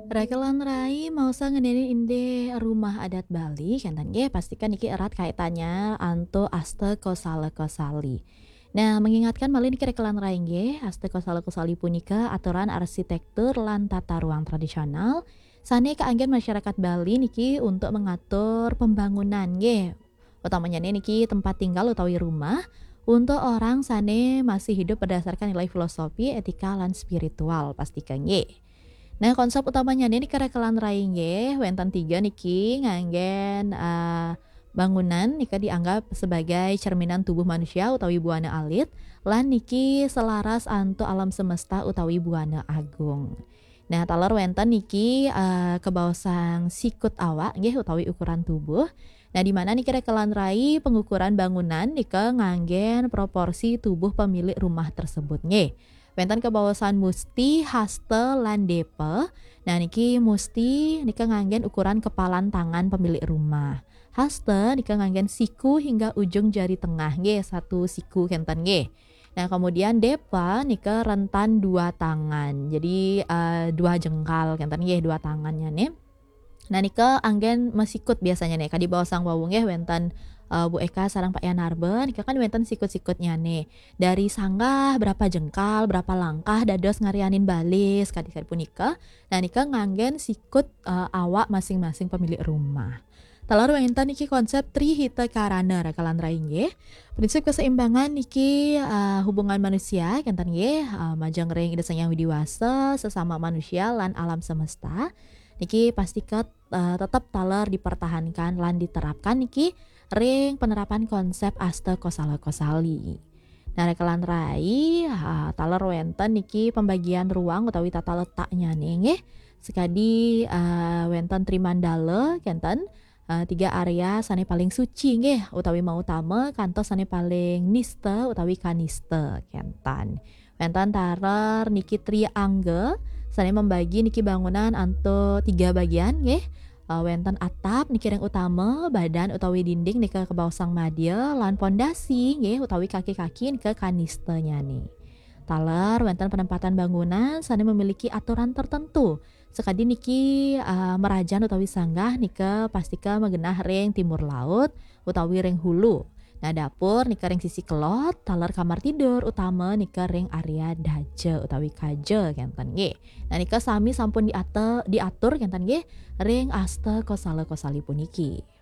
Rakelan rai mausa ngedenin inde rumah adat Bali kentan ge pastikan iki erat kaitannya anto aste kosale kosali. Nah, mengingatkan malin niki rekelan rai ge aste kosale kosali punika aturan arsitektur lan tata ruang tradisional sane keanggen masyarakat Bali niki untuk mengatur pembangunan ge. Utamanya niki tempat tinggal utawi rumah untuk orang sane masih hidup berdasarkan nilai filosofi, etika, lan spiritual pastikan ge. Nah, konsep utamanya nih karekelan raing nggih, wenten 3 niki nganggen, bangunan nika dianggap sebagai cerminan tubuh manusia utawi buana alit, lan niki selaras antu alam semesta utawi buana agung. Nah, taler wenten niki, kebaosang sikut awak nggih utawi ukuran tubuh. Nah, di mana niki rekelan rai pengukuran bangunan nika nganggen proporsi tubuh pemilik rumah tersebut nggih. Wenten kebawasan musti, haste, lan depe. Nah niki musti nika nganggen ukuran kepalan tangan pemilik rumah. Haste nika nganggen siku hingga ujung jari tengah nggih, satu siku kenten nggih. Nah kemudian depa nika rentan dua tangan. Jadi dua jengkal kenten nggih dua tangannya nih. Nah nika anggen mesikut biasanya nih kadi bawah sang wawung ya wenten Bu Eka sarang Pak Yanarben nika kan wenten sikut-sikutnya nih. Dari sanggah berapa jengkal, berapa langkah dados ngarianin balis kadi punika. Nah nika nganggen sikut awak masing-masing pemilik rumah. Talar wenten niki konsep trihita karana rekalan raing nggih. Prinsip keseimbangan niki hubungan manusia kenten nggih majeng ring ida sang widiwasa sesama manusia lan alam semesta. Niki pastikan tetap taler dipertahankan lan diterapkan niki ring penerapan konsep aste kosala kosali. Nah rekelan rai taler wenten niki pembagian ruang utawi tata letaknya nih nggih. Sekadi wenten trimandala kenten tiga area sane paling suci nggih utawi mau utama kantos sane paling niste utawi kaniste kentan. Wenten tarer niki triangge sane membagi niki bangunan anto tiga bagian nggih. Wenten atap niki yang utama, badan utawi dinding nika ke bawah sang madya lan pondasi nggih utawi kaki-kaki ke kanistenya nih. Taler wenten penempatan bangunan sane memiliki aturan tertentu. Sekadi niki merajan utawi sanggah nika pastika megenah ring timur laut utawi ring hulu. Nah dapur nika ring sisi kelot, taler kamar tidur utama nika ring area daje utawi kaje kenten nggih. Nah nika sami sampun diatur kenten nggih ring aste kosale kosali puniki.